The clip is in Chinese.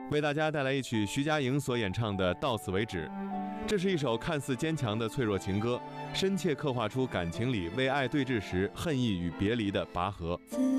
为大家带来一曲徐佳莹所演唱的《到此为止》。这是一首看似坚强的脆弱情歌，深切刻画出感情里为爱对峙时恨意与别离的拔河。